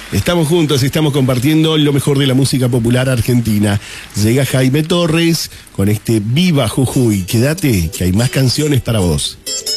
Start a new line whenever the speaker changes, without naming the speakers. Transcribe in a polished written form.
Estamos juntos, estamos compartiendo lo mejor de la música popular argentina. Llega Jaime Torres con este Viva Jujuy. Quédate, que hay más canciones para vos.